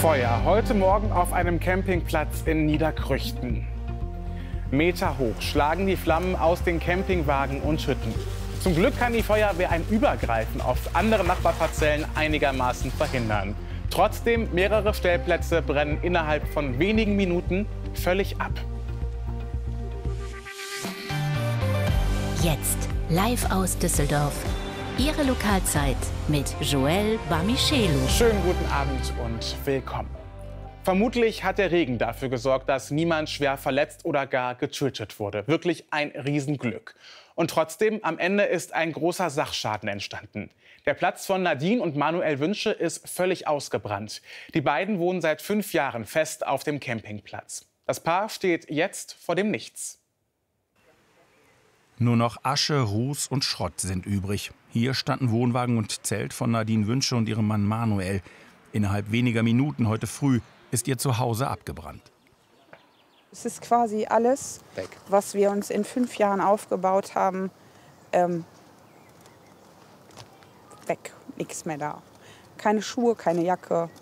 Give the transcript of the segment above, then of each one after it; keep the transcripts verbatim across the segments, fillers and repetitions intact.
Feuer heute Morgen auf einem Campingplatz in Niederkrüchten. Meter hoch schlagen die Flammen aus den Campingwagen und Hütten. Zum Glück kann die Feuerwehr ein Übergreifen auf andere Nachbarparzellen einigermaßen verhindern. Trotzdem, mehrere Stellplätze brennen innerhalb von wenigen Minuten völlig ab. Jetzt live aus Düsseldorf. Ihre Lokalzeit mit Joel Bamichelu. Schönen guten Abend und willkommen. Vermutlich hat der Regen dafür gesorgt, dass niemand schwer verletzt oder gar getötet wurde. Wirklich ein Riesenglück. Und trotzdem, am Ende ist ein großer Sachschaden entstanden. Der Platz von Nadine und Manuel Wünsche ist völlig ausgebrannt. Die beiden wohnen seit fünf Jahren fest auf dem Campingplatz. Das Paar steht jetzt vor dem Nichts. Nur noch Asche, Ruß und Schrott sind übrig. Hier standen Wohnwagen und Zelt von Nadine Wünsche und ihrem Mann Manuel. Innerhalb weniger Minuten heute früh ist ihr Zuhause abgebrannt. Es ist quasi alles, weg, was wir uns in fünf Jahren aufgebaut haben, ähm, weg. Nichts mehr da. Keine Schuhe, keine Jacke,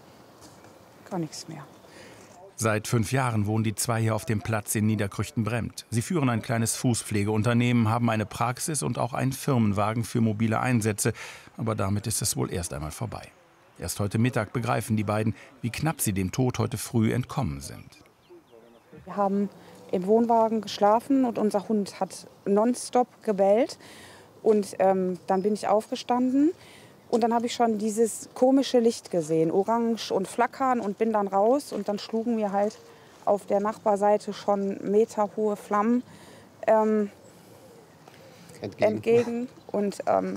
gar nichts mehr. Seit fünf Jahren wohnen die zwei hier auf dem Platz in Niederkrüchten-Brempt. Sie führen ein kleines Fußpflegeunternehmen, haben eine Praxis und auch einen Firmenwagen für mobile Einsätze. Aber damit ist es wohl erst einmal vorbei. Erst heute Mittag begreifen die beiden, wie knapp sie dem Tod heute früh entkommen sind. Wir haben im Wohnwagen geschlafen und unser Hund hat nonstop gebellt. Und ähm, dann bin ich aufgestanden. Und dann habe ich schon dieses komische Licht gesehen, orange und flackern, und bin dann raus. Und dann schlugen mir halt auf der Nachbarseite schon meterhohe Flammen ähm, entgegen. entgegen. Und ähm,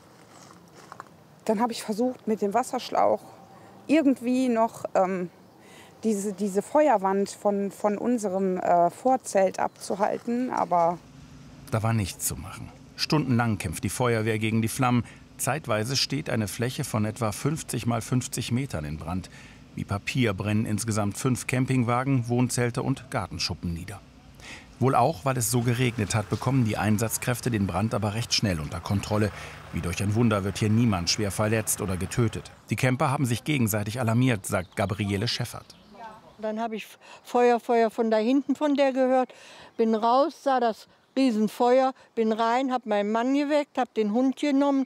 dann habe ich versucht, mit dem Wasserschlauch irgendwie noch ähm, diese, diese Feuerwand von, von unserem äh, Vorzelt abzuhalten. Aber da war nichts zu machen. Stundenlang kämpft die Feuerwehr gegen die Flammen. Zeitweise steht eine Fläche von etwa fünfzig mal fünfzig Metern in Brand. Wie Papier brennen insgesamt fünf Campingwagen, Wohnzelte und Gartenschuppen nieder. Wohl auch, weil es so geregnet hat, bekommen die Einsatzkräfte den Brand aber recht schnell unter Kontrolle. Wie durch ein Wunder wird hier niemand schwer verletzt oder getötet. Die Camper haben sich gegenseitig alarmiert, sagt Gabriele Scheffert. Dann habe ich Feuer, Feuer von da hinten von der gehört, bin raus, sah das Riesenfeuer, bin rein, habe meinen Mann geweckt, habe den Hund genommen.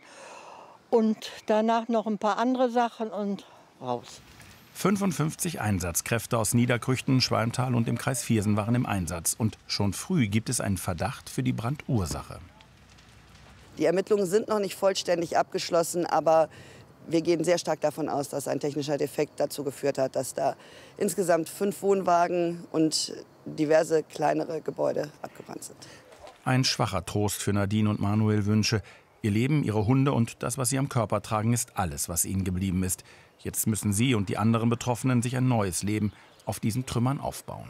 Und danach noch ein paar andere Sachen und raus. fünfundfünfzig Einsatzkräfte aus Niederkrüchten, Schwalmtal und dem Kreis Viersen waren im Einsatz. Und schon früh gibt es einen Verdacht für die Brandursache. Die Ermittlungen sind noch nicht vollständig abgeschlossen, aber wir gehen sehr stark davon aus, dass ein technischer Defekt dazu geführt hat, dass da insgesamt fünf Wohnwagen und diverse kleinere Gebäude abgebrannt sind. Ein schwacher Trost für Nadine und Manuel Wünsche. Ihr Leben, ihre Hunde und das, was sie am Körper tragen, ist alles, was ihnen geblieben ist. Jetzt müssen sie und die anderen Betroffenen sich ein neues Leben auf diesen Trümmern aufbauen.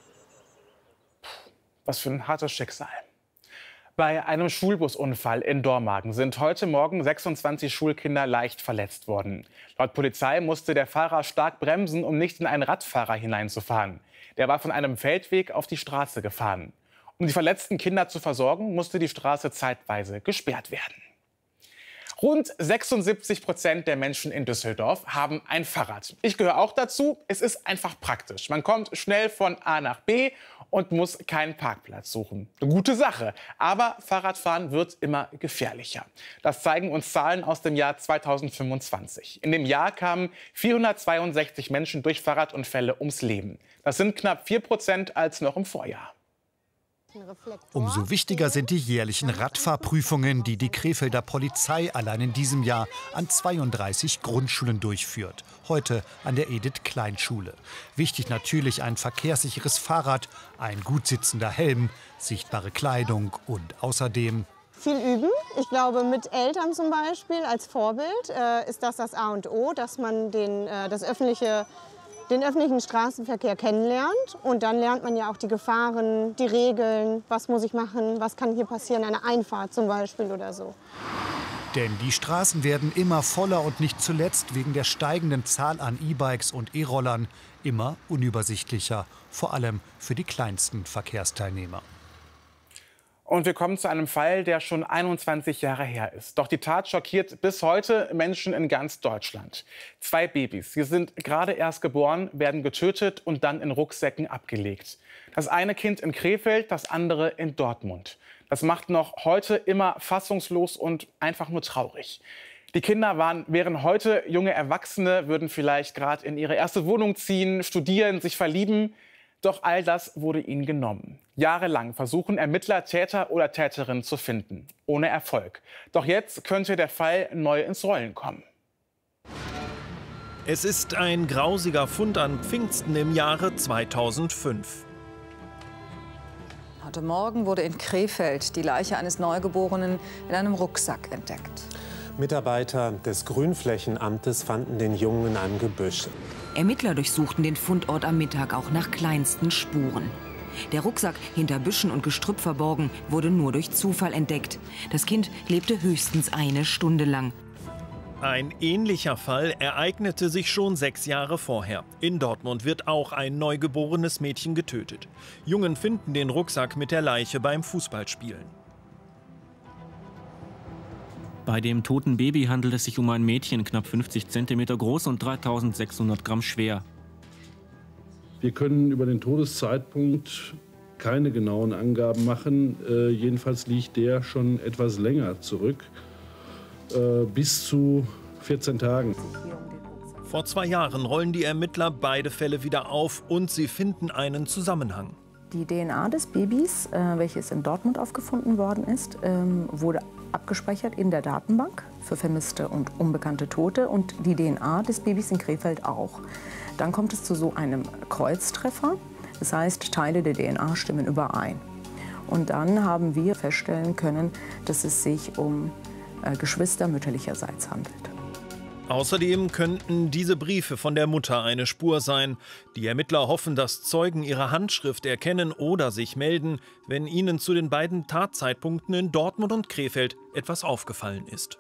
Was für ein hartes Schicksal. Bei einem Schulbusunfall in Dormagen sind heute Morgen sechsundzwanzig Schulkinder leicht verletzt worden. Laut Polizei musste der Fahrer stark bremsen, um nicht in einen Radfahrer hineinzufahren. Der war von einem Feldweg auf die Straße gefahren. Um die verletzten Kinder zu versorgen, musste die Straße zeitweise gesperrt werden. Rund sechsundsiebzig Prozent der Menschen in Düsseldorf haben ein Fahrrad. Ich gehöre auch dazu. Es ist einfach praktisch. Man kommt schnell von A nach B und muss keinen Parkplatz suchen. Eine gute Sache. Aber Fahrradfahren wird immer gefährlicher. Das zeigen uns Zahlen aus dem Jahr zweitausendfünfundzwanzig. In dem Jahr kamen vierhundertzweiundsechzig Menschen durch Fahrradunfälle ums Leben. Das sind knapp vier Prozent als noch im Vorjahr. Umso wichtiger sind die jährlichen Radfahrprüfungen, die die Krefelder Polizei allein in diesem Jahr an zweiunddreißig Grundschulen durchführt. Heute an der Edith-Klein-Schule. Wichtig natürlich ein verkehrssicheres Fahrrad, ein gut sitzender Helm, sichtbare Kleidung und außerdem viel üben. Ich glaube, mit Eltern zum Beispiel als Vorbild äh, ist das das A und O, dass man den, äh, das öffentliche den öffentlichen Straßenverkehr kennenlernt. Und dann lernt man ja auch die Gefahren, die Regeln, was muss ich machen, was kann hier passieren, eine Einfahrt zum Beispiel oder so. Denn die Straßen werden immer voller und nicht zuletzt wegen der steigenden Zahl an E-Bikes und E-Rollern immer unübersichtlicher, vor allem für die kleinsten Verkehrsteilnehmer. Und wir kommen zu einem Fall, der schon einundzwanzig Jahre her ist. Doch die Tat schockiert bis heute Menschen in ganz Deutschland. Zwei Babys, sie sind gerade erst geboren, werden getötet und dann in Rucksäcken abgelegt. Das eine Kind in Krefeld, das andere in Dortmund. Das macht noch heute immer fassungslos und einfach nur traurig. Die Kinder waren, wären heute junge Erwachsene, würden vielleicht gerade in ihre erste Wohnung ziehen, studieren, sich verlieben. Doch all das wurde ihnen genommen. Jahrelang versuchen Ermittler, Täter oder Täterinnen zu finden. Ohne Erfolg. Doch jetzt könnte der Fall neu ins Rollen kommen. Es ist ein grausiger Fund an Pfingsten im Jahre zweitausendfünf. Heute Morgen wurde in Krefeld die Leiche eines Neugeborenen in einem Rucksack entdeckt. Mitarbeiter des Grünflächenamtes fanden den Jungen in einem Gebüsch. Ermittler durchsuchten den Fundort am Mittag auch nach kleinsten Spuren. Der Rucksack, hinter Büschen und Gestrüpp verborgen, wurde nur durch Zufall entdeckt. Das Kind lebte höchstens eine Stunde lang. Ein ähnlicher Fall ereignete sich schon sechs Jahre vorher. In Dortmund wird auch ein neugeborenes Mädchen getötet. Jungen finden den Rucksack mit der Leiche beim Fußballspielen. Bei dem toten Baby handelt es sich um ein Mädchen, knapp fünfzig Zentimeter groß und dreitausendsechshundert Gramm schwer. Wir können über den Todeszeitpunkt keine genauen Angaben machen. Äh, jedenfalls liegt der schon etwas länger zurück, äh, bis zu vierzehn Tagen. Vor zwei Jahren rollen die Ermittler beide Fälle wieder auf und sie finden einen Zusammenhang. Die D N A des Babys, äh, welches in Dortmund aufgefunden worden ist, ähm, wurde abgespeichert in der Datenbank für vermisste und unbekannte Tote und die D N A des Babys in Krefeld auch. Dann kommt es zu so einem Kreuztreffer, das heißt, Teile der D N A stimmen überein. Und dann haben wir feststellen können, dass es sich um äh, Geschwister mütterlicherseits handelt. Außerdem könnten diese Briefe von der Mutter eine Spur sein. Die Ermittler hoffen, dass Zeugen ihre Handschrift erkennen oder sich melden, wenn ihnen zu den beiden Tatzeitpunkten in Dortmund und Krefeld etwas aufgefallen ist.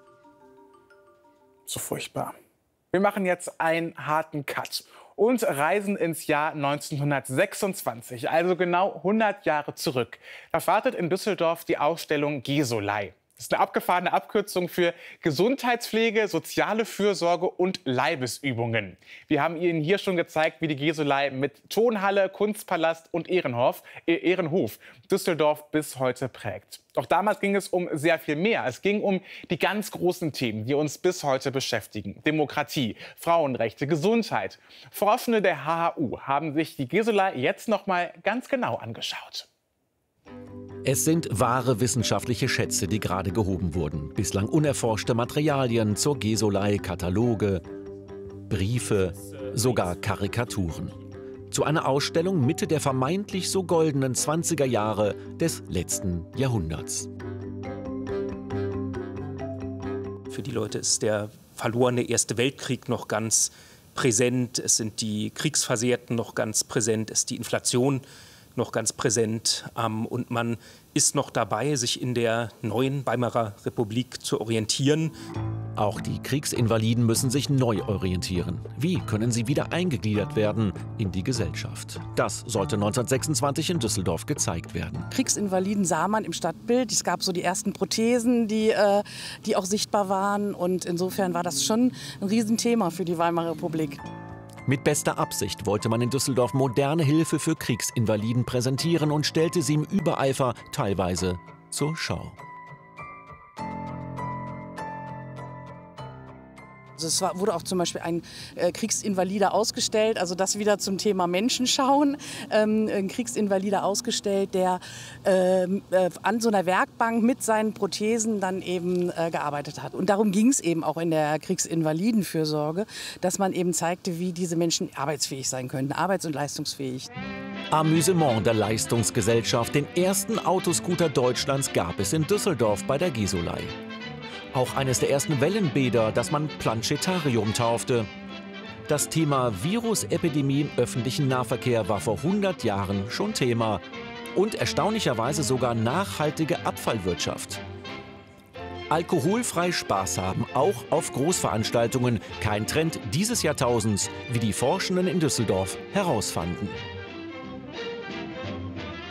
So furchtbar. Wir machen jetzt einen harten Cut und reisen ins Jahr neunzehnhundertsechsundzwanzig, also genau hundert Jahre zurück. Da startet in Düsseldorf die Ausstellung Gesolei. Das ist eine abgefahrene Abkürzung für Gesundheitspflege, soziale Fürsorge und Leibesübungen. Wir haben Ihnen hier schon gezeigt, wie die Gesolei mit Tonhalle, Kunstpalast und Ehrenhof, äh, Ehrenhof Düsseldorf bis heute prägt. Doch damals ging es um sehr viel mehr. Es ging um die ganz großen Themen, die uns bis heute beschäftigen. Demokratie, Frauenrechte, Gesundheit. Forschende der H H U haben sich die Gesolei jetzt noch mal ganz genau angeschaut. Es sind wahre wissenschaftliche Schätze, die gerade gehoben wurden. Bislang unerforschte Materialien zur Gesolei, Kataloge, Briefe, sogar Karikaturen. Zu einer Ausstellung Mitte der vermeintlich so goldenen zwanziger Jahre des letzten Jahrhunderts. Für die Leute ist der verlorene Erste Weltkrieg noch ganz präsent. Es sind die Kriegsversehrten noch ganz präsent. Es ist die Inflation noch ganz präsent. Ähm, und man ist noch dabei, sich in der neuen Weimarer Republik zu orientieren. Auch die Kriegsinvaliden müssen sich neu orientieren. Wie können sie wieder eingegliedert werden in die Gesellschaft? Das sollte neunzehnhundertsechsundzwanzig in Düsseldorf gezeigt werden. Kriegsinvaliden sah man im Stadtbild. Es gab so die ersten Prothesen, die, äh, die auch sichtbar waren. Und insofern war das schon ein Riesenthema für die Weimarer Republik. Mit bester Absicht wollte man in Düsseldorf moderne Hilfe für Kriegsinvaliden präsentieren und stellte sie im Übereifer teilweise zur Schau. Also es war, wurde auch zum Beispiel ein äh, Kriegsinvalider ausgestellt, also das wieder zum Thema Menschenschauen. Ähm, ein Kriegsinvalider ausgestellt, der äh, äh, an so einer Werkbank mit seinen Prothesen dann eben äh, gearbeitet hat. Und darum ging es eben auch in der Kriegsinvalidenfürsorge, dass man eben zeigte, wie diese Menschen arbeitsfähig sein könnten, arbeits- und leistungsfähig. Amüsement der Leistungsgesellschaft, den ersten Autoscooter Deutschlands gab es in Düsseldorf bei der Gesolei. Auch eines der ersten Wellenbäder, das man Planchetarium taufte. Das Thema Virusepidemie im öffentlichen Nahverkehr war vor hundert Jahren schon Thema. Und erstaunlicherweise sogar nachhaltige Abfallwirtschaft. Alkoholfrei Spaß haben, auch auf Großveranstaltungen. Kein Trend dieses Jahrtausends, wie die Forschenden in Düsseldorf herausfanden.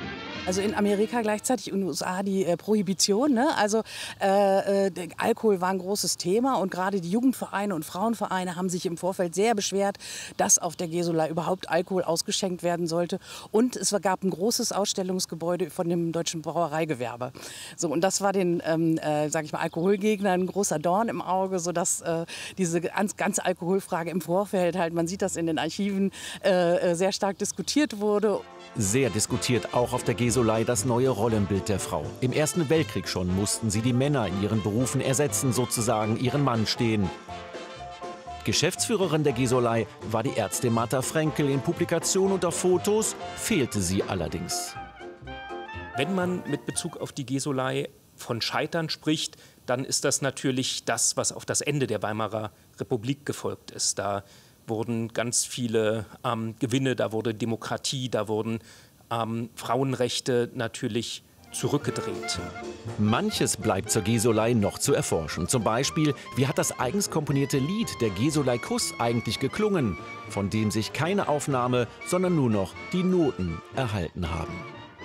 Also in Amerika gleichzeitig, in den U S A die äh, Prohibition. Ne? Also äh, äh, Alkohol war ein großes Thema und gerade die Jugendvereine und Frauenvereine haben sich im Vorfeld sehr beschwert, dass auf der Gesolei überhaupt Alkohol ausgeschenkt werden sollte. Und es gab ein großes Ausstellungsgebäude von dem deutschen Brauereigewerbe. So, und das war den, ähm, äh, sag ich mal, Alkoholgegnern ein großer Dorn im Auge, sodass äh, diese ganz, ganze Alkoholfrage im Vorfeld halt, man sieht das in den Archiven, äh, sehr stark diskutiert wurde. Sehr diskutiert auch auf der Gesolei das neue Rollenbild der Frau. Im Ersten Weltkrieg schon mussten sie die Männer in ihren Berufen ersetzen, sozusagen ihren Mann stehen. Geschäftsführerin der Gesolei war die Ärztin Martha Frenkel. In Publikationen und auf Fotos fehlte sie allerdings. Wenn man mit Bezug auf die Gesolei von Scheitern spricht, dann ist das natürlich das, was auf das Ende der Weimarer Republik gefolgt ist. Da wurden ganz viele ähm, Gewinne, da wurde Demokratie, da wurden ähm, Frauenrechte natürlich zurückgedreht. Manches bleibt zur Gesolei noch zu erforschen. Zum Beispiel, wie hat das eigens komponierte Lied Der Gesolei-Kuss eigentlich geklungen, von dem sich keine Aufnahme, sondern nur noch die Noten erhalten haben.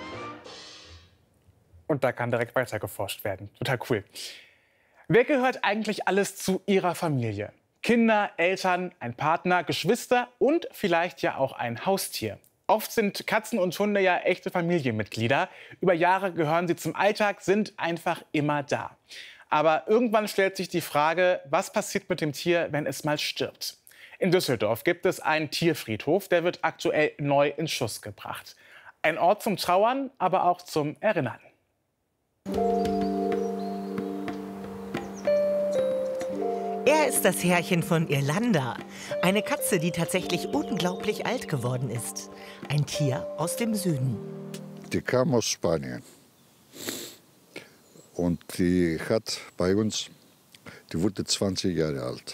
Und da kann direkt weiter geforscht werden. Total cool. Wer gehört eigentlich alles zu Ihrer Familie? Kinder, Eltern, ein Partner, Geschwister und vielleicht ja auch ein Haustier. Oft sind Katzen und Hunde ja echte Familienmitglieder. Über Jahre gehören sie zum Alltag, sind einfach immer da. Aber irgendwann stellt sich die Frage, was passiert mit dem Tier, wenn es mal stirbt? In Düsseldorf gibt es einen Tierfriedhof, der wird aktuell neu in Schuss gebracht. Ein Ort zum Trauern, aber auch zum Erinnern. Er ist das Herrchen von Irlanda. Eine Katze, die tatsächlich unglaublich alt geworden ist. Ein Tier aus dem Süden. Die kam aus Spanien. Und die hat bei uns, die wurde zwanzig Jahre alt.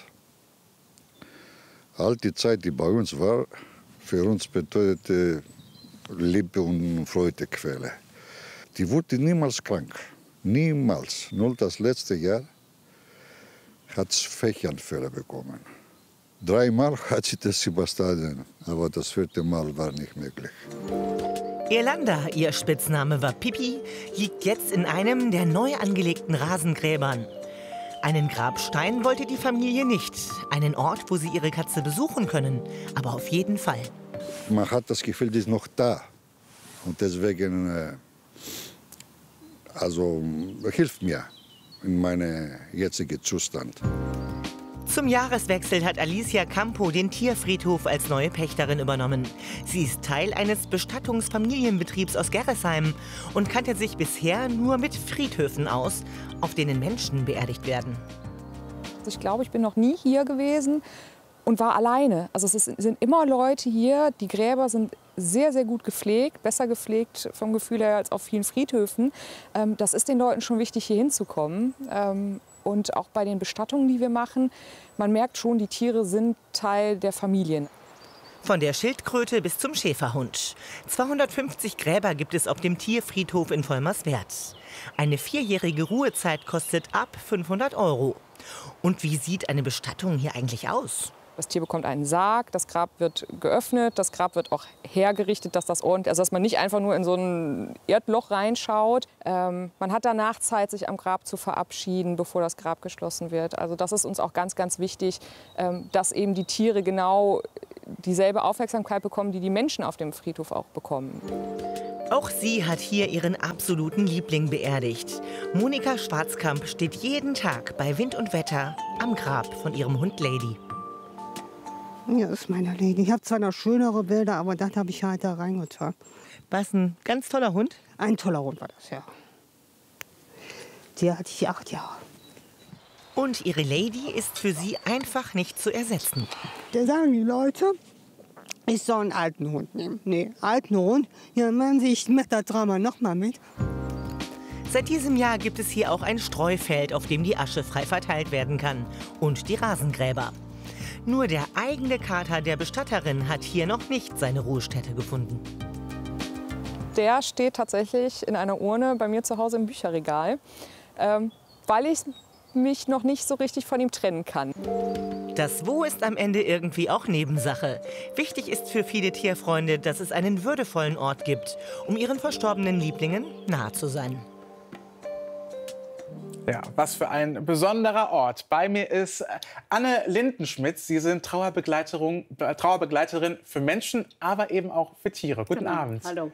All die Zeit, die bei uns war, für uns bedeutete Liebe und Freudequelle. Die wurde niemals krank. Niemals. Nur das letzte Jahr hat sie Fächanfälle bekommen. Dreimal hat sie das überstanden, aber das vierte Mal war nicht möglich. Irlanda, ihr Spitzname war Pippi, liegt jetzt in einem der neu angelegten Rasengräbern. Einen Grabstein wollte die Familie nicht. Einen Ort, wo sie ihre Katze besuchen können. Aber auf jeden Fall. Man hat das Gefühl, die ist noch da. Und deswegen äh, also, hilft mir in meinem jetzigen Zustand. Zum Jahreswechsel hat Alicia Campo den Tierfriedhof als neue Pächterin übernommen. Sie ist Teil eines Bestattungsfamilienbetriebs aus Gerresheim und kannte sich bisher nur mit Friedhöfen aus, auf denen Menschen beerdigt werden. Ich glaube, ich bin noch nie hier gewesen und war alleine. Also es sind immer Leute hier. Die Gräber sind sehr, sehr gut gepflegt, besser gepflegt vom Gefühl her als auf vielen Friedhöfen. Das ist den Leuten schon wichtig, hier hinzukommen. Und auch bei den Bestattungen, die wir machen, man merkt schon, die Tiere sind Teil der Familien. Von der Schildkröte bis zum Schäferhund. zweihundertfünfzig Gräber gibt es auf dem Tierfriedhof in Vollmerswerth. Eine vierjährige Ruhezeit kostet ab fünfhundert Euro. Und wie sieht eine Bestattung hier eigentlich aus? Das Tier bekommt einen Sarg, das Grab wird geöffnet, das Grab wird auch hergerichtet, dass das ordentlich, also dass man nicht einfach nur in so ein Erdloch reinschaut. Ähm, man hat danach Zeit, sich am Grab zu verabschieden, bevor das Grab geschlossen wird. Also das ist uns auch ganz, ganz wichtig, ähm, dass eben die Tiere genau dieselbe Aufmerksamkeit bekommen, die die Menschen auf dem Friedhof auch bekommen. Auch sie hat hier ihren absoluten Liebling beerdigt. Monika Schwarzkamp steht jeden Tag bei Wind und Wetter am Grab von ihrem Hund Lady. Ja, das ist meine Lady. Ich habe zwar noch schönere Bilder, aber das habe ich halt da reingetan. Was, ein ganz toller Hund? Ein toller Hund war das, ja. Die hatte ich acht Jahre. Und ihre Lady ist für sie einfach nicht zu ersetzen. Da sagen die Leute, ich soll einen alten Hund nehmen. Nee, alten Hund? Ja, meinen Sie, ich mache das Drama noch mal mit. Seit diesem Jahr gibt es hier auch ein Streufeld, auf dem die Asche frei verteilt werden kann. Und die Rasengräber. Nur der eigene Kater der Bestatterin hat hier noch nicht seine Ruhestätte gefunden. Der steht tatsächlich in einer Urne bei mir zu Hause im Bücherregal, ähm, weil ich mich noch nicht so richtig von ihm trennen kann. Das Wo ist am Ende irgendwie auch Nebensache. Wichtig ist für viele Tierfreunde, dass es einen würdevollen Ort gibt, um ihren verstorbenen Lieblingen nahe zu sein. Ja, was für ein besonderer Ort. Bei mir ist Anne Lindenschmidt. Sie sind Trauerbegleiterin, Trauerbegleiterin für Menschen, aber eben auch für Tiere. Guten genau. Abend. Hallo.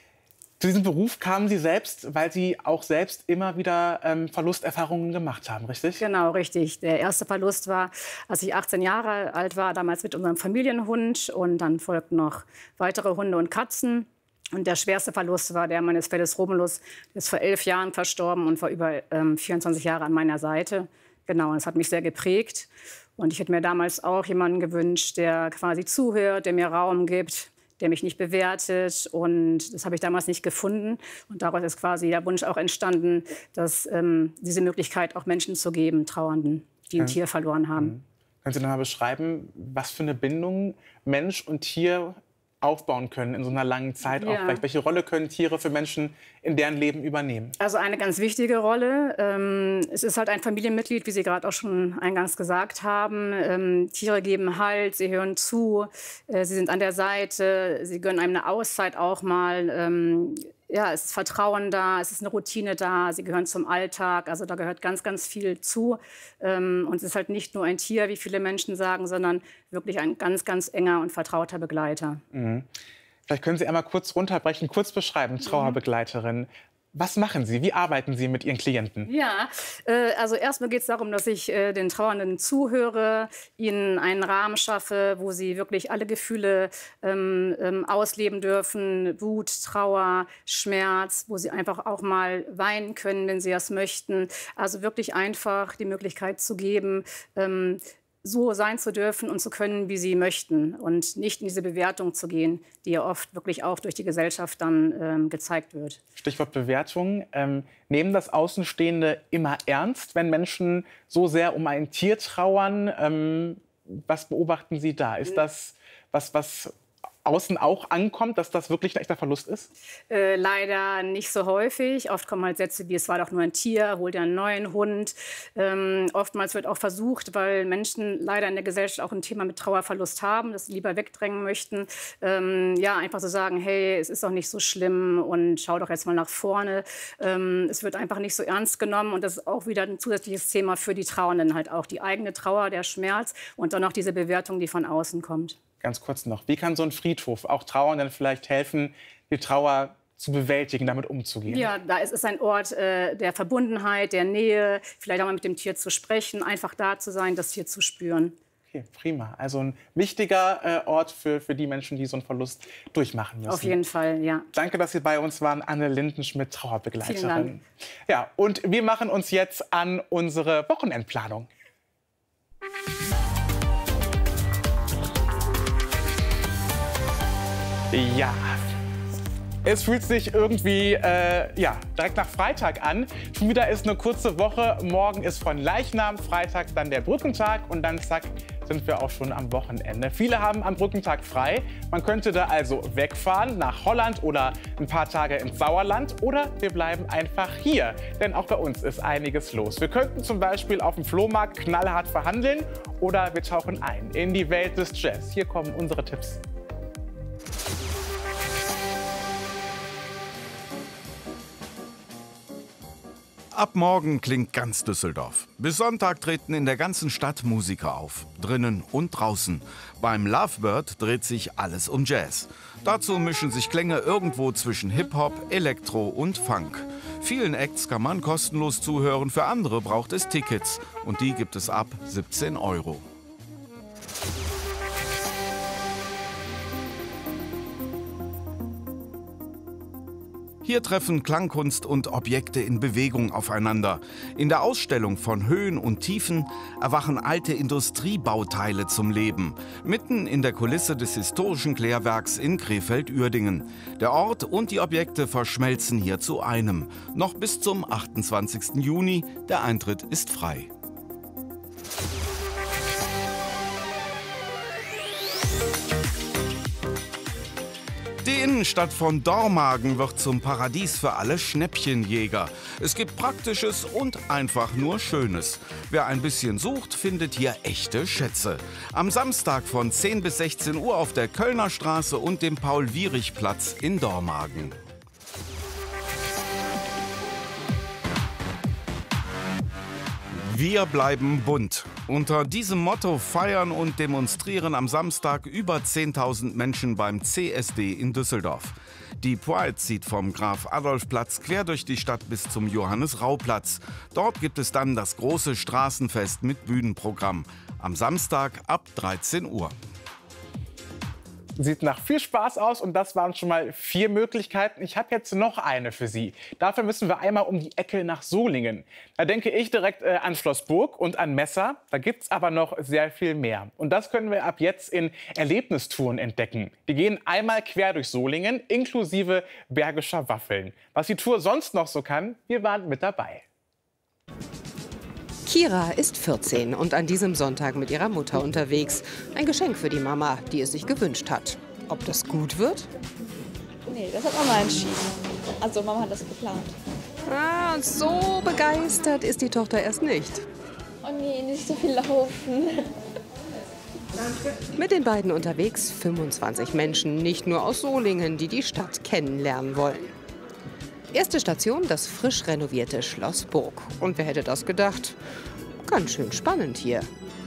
Zu diesem Beruf kamen Sie selbst, weil Sie auch selbst immer wieder ähm, Verlusterfahrungen gemacht haben, richtig? Genau, richtig. Der erste Verlust war, als ich achtzehn Jahre alt war, damals mit unserem Familienhund. Und dann folgten noch weitere Hunde und Katzen. Und der schwerste Verlust war der meines Felis Romulus. Der ist vor elf Jahren verstorben und war über ähm, vierundzwanzig Jahre an meiner Seite. Genau, und das hat mich sehr geprägt. Und ich hätte mir damals auch jemanden gewünscht, der quasi zuhört, der mir Raum gibt, der mich nicht bewertet. Und das habe ich damals nicht gefunden. Und daraus ist quasi der Wunsch auch entstanden, dass ähm, diese Möglichkeit auch Menschen zu geben, Trauernden, die ein Mhm. Tier verloren haben. Mhm. Können Sie noch mal beschreiben, was für eine Bindung Mensch und Tier aufbauen können in so einer langen Zeit? Ja. Auch vielleicht, welche Rolle können Tiere für Menschen in deren Leben übernehmen? Also eine ganz wichtige Rolle. Ähm, es ist halt ein Familienmitglied, wie Sie gerade auch schon eingangs gesagt haben. Ähm, Tiere geben Halt, sie hören zu, äh, sie sind an der Seite, sie gönnen einem eine Auszeit auch mal. Ähm, ja, es ist Vertrauen da, es ist eine Routine da, sie gehören zum Alltag. Also da gehört ganz, ganz viel zu. Ähm, und es ist halt nicht nur ein Tier, wie viele Menschen sagen, sondern wirklich ein ganz, ganz enger und vertrauter Begleiter. Mhm. Vielleicht können Sie einmal kurz runterbrechen, kurz beschreiben, Trauerbegleiterin. Was machen Sie? Wie arbeiten Sie mit Ihren Klienten? Ja, äh, also erstmal geht es darum, dass ich äh, den Trauernden zuhöre, ihnen einen Rahmen schaffe, wo sie wirklich alle Gefühle ähm, ähm, ausleben dürfen. Wut, Trauer, Schmerz, wo sie einfach auch mal weinen können, wenn sie das möchten. Also wirklich einfach die Möglichkeit zu geben, ähm, so sein zu dürfen und zu können, wie sie möchten und nicht in diese Bewertung zu gehen, die ja oft wirklich auch durch die Gesellschaft dann ähm, gezeigt wird. Stichwort Bewertung. Ähm, nehmen das Außenstehende immer ernst, wenn Menschen so sehr um ein Tier trauern? Ähm, was beobachten Sie da? Ist das was, was außen auch ankommt, dass das wirklich ein echter Verlust ist? Äh, leider nicht so häufig. Oft kommen halt Sätze wie, es war doch nur ein Tier, hol dir einen neuen Hund. Ähm, oftmals wird auch versucht, weil Menschen leider in der Gesellschaft auch ein Thema mit Trauerverlust haben, das sie lieber wegdrängen möchten, ähm, ja, einfach zu so sagen, hey, es ist doch nicht so schlimm und schau doch jetzt mal nach vorne. Ähm, es wird einfach nicht so ernst genommen und das ist auch wieder ein zusätzliches Thema für die Trauernden, halt auch die eigene Trauer, der Schmerz und dann noch diese Bewertung, die von außen kommt. Ganz kurz noch, wie kann so ein Friedhof auch Trauernden vielleicht helfen, die Trauer zu bewältigen, damit umzugehen? Ja, da ist es ein Ort äh, der Verbundenheit, der Nähe, vielleicht auch mal mit dem Tier zu sprechen, einfach da zu sein, das Tier zu spüren. Okay, prima. Also ein wichtiger äh, Ort für, für die Menschen, die so einen Verlust durchmachen müssen. Auf jeden Fall, ja. Danke, dass Sie bei uns waren, Anne Lindenschmidt, Trauerbegleiterin. Vielen Dank. Ja, und wir machen uns jetzt an unsere Wochenendplanung. Ja, es fühlt sich irgendwie äh, ja, direkt nach Freitag an. Schon wieder ist eine kurze Woche. Morgen ist von Leichnam, Freitag dann der Brückentag und dann zack, sind wir auch schon am Wochenende. Viele haben am Brückentag frei. Man könnte da also wegfahren nach Holland oder ein paar Tage ins Sauerland oder wir bleiben einfach hier. Denn auch bei uns ist einiges los. Wir könnten zum Beispiel auf dem Flohmarkt knallhart verhandeln oder wir tauchen ein in die Welt des Jazz. Hier kommen unsere Tipps. Ab morgen klingt ganz Düsseldorf. Bis Sonntag treten in der ganzen Stadt Musiker auf. Drinnen und draußen. Beim Lovebird dreht sich alles um Jazz. Dazu mischen sich Klänge irgendwo zwischen Hip-Hop, Elektro und Funk. Vielen Acts kann man kostenlos zuhören, für andere braucht es Tickets. Und die gibt es ab siebzehn Euro. Hier treffen Klangkunst und Objekte in Bewegung aufeinander. In der Ausstellung von Höhen und Tiefen erwachen alte Industriebauteile zum Leben. Mitten in der Kulisse des historischen Klärwerks in Krefeld-Uerdingen. Der Ort und die Objekte verschmelzen hier zu einem. Noch bis zum achtundzwanzigsten Juni. Der Eintritt ist frei. Die Innenstadt von Dormagen wird zum Paradies für alle Schnäppchenjäger. Es gibt Praktisches und einfach nur Schönes. Wer ein bisschen sucht, findet hier echte Schätze. Am Samstag von zehn bis sechzehn Uhr auf der Kölner Straße und dem Paul-Wierich-Platz in Dormagen. Wir bleiben bunt. Unter diesem Motto feiern und demonstrieren am Samstag über zehntausend Menschen beim C S D in Düsseldorf. Die Pride zieht vom Graf-Adolf-Platz quer durch die Stadt bis zum Johannes-Rau-Platz. Dort gibt es dann das große Straßenfest mit Bühnenprogramm. Am Samstag ab dreizehn Uhr. Sieht nach viel Spaß aus und das waren schon mal vier Möglichkeiten. Ich habe jetzt noch eine für Sie. Dafür müssen wir einmal um die Ecke nach Solingen. Da denke ich direkt äh, an Schloss Burg und an Messer. Da gibt es aber noch sehr viel mehr. Und das können wir ab jetzt in Erlebnistouren entdecken. Die gehen einmal quer durch Solingen, inklusive Bergischer Waffeln. Was die Tour sonst noch so kann, wir waren mit dabei. Kira ist vierzehn und an diesem Sonntag mit ihrer Mutter unterwegs. Ein Geschenk für die Mama, die es sich gewünscht hat. Ob das gut wird? Nee, das hat Mama entschieden. Also Mama hat das geplant. Ah, und so begeistert ist die Tochter erst nicht. Oh nee, nicht so viel laufen. Mit den beiden unterwegs fünfundzwanzig Menschen, nicht nur aus Solingen, die die Stadt kennenlernen wollen. Erste Station, das frisch renovierte Schloss Burg. Und wer hätte das gedacht? Ganz schön spannend hier.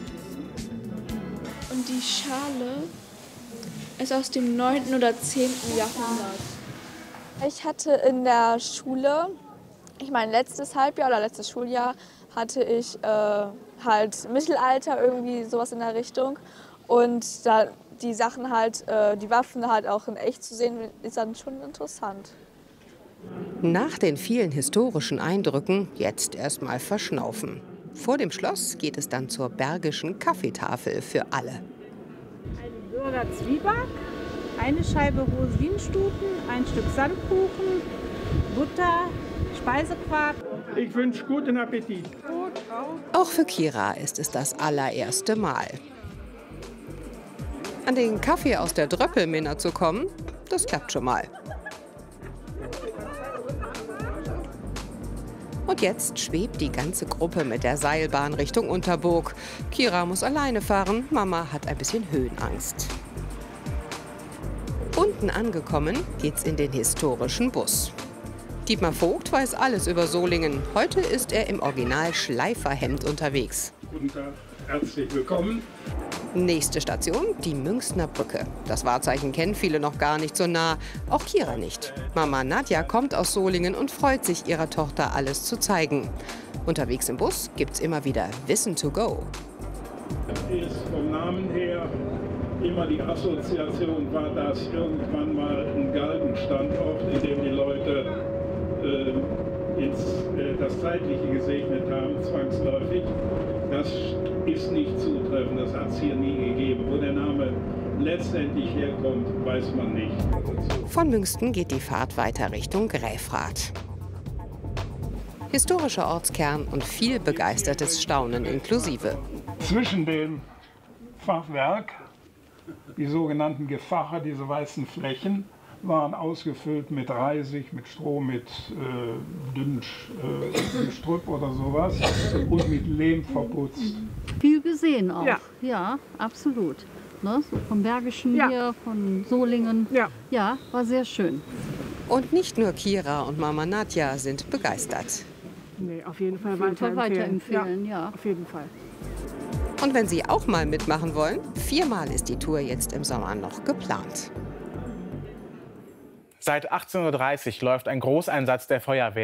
Und die Schale ist aus dem neunten oder zehnten Jahrhundert. Ich hatte in der Schule, ich meine letztes Halbjahr oder letztes Schuljahr, hatte ich äh, halt Mittelalter, irgendwie sowas in der Richtung. Und da die Sachen halt, äh, die Waffen halt auch in echt zu sehen, ist dann schon interessant. Nach den vielen historischen Eindrücken jetzt erstmal verschnaufen. Vor dem Schloss geht es dann zur Bergischen Kaffeetafel für alle. Ein Bürger Zwieback, eine Scheibe Rosinenstuten, ein Stück Sandkuchen, Butter, Speisequark. Ich wünsche guten Appetit. Auch für Kira ist es das allererste Mal. An den Kaffee aus der Dröppelminna zu kommen, das klappt schon mal. Und jetzt schwebt die ganze Gruppe mit der Seilbahn Richtung Unterburg. Kira muss alleine fahren, Mama hat ein bisschen Höhenangst. Unten angekommen geht's in den historischen Bus. Dietmar Vogt weiß alles über Solingen. Heute ist er im Original-Schleiferhemd unterwegs. Guten Tag, herzlich willkommen. Nächste Station, die Münchner Brücke. Das Wahrzeichen kennen viele noch gar nicht so nah, auch Kira nicht. Mama Nadja kommt aus Solingen und freut sich, ihrer Tochter alles zu zeigen. Unterwegs im Bus gibt's immer wieder Wissen to go. Ist vom Namen her immer die Assoziation war, dass irgendwann mal ein Galgenstandort, in dem die Leute äh, ins, äh, das Zeitliche gesegnet haben, zwangsläufig. Das ist nicht zutreffend, das hat es hier nie gegeben. Wo der Name letztendlich herkommt, weiß man nicht. Von Münsten geht die Fahrt weiter Richtung Gräfrath. Historischer Ortskern und viel begeistertes Staunen inklusive. Zwischen dem Fachwerk, die sogenannten Gefacher, diese weißen Flächen, waren ausgefüllt mit Reisig, mit Stroh, mit äh, dünnem äh, Gestrüpp oder sowas und mit Lehm verputzt. Viel gesehen auch, ja, ja absolut. Ne? So vom Bergischen ja. hier, von Solingen. Ja. ja, war sehr schön. Und nicht nur Kira und Mama Nadja sind begeistert. Nee, auf jeden Fall, auf jeden Fall weiterempfehlen. weiterempfehlen, ja. ja. Auf jeden Fall. Und wenn Sie auch mal mitmachen wollen, viermal ist die Tour jetzt im Sommer noch geplant. Seit achtzehn Uhr dreißig läuft ein Großeinsatz der Feuerwehr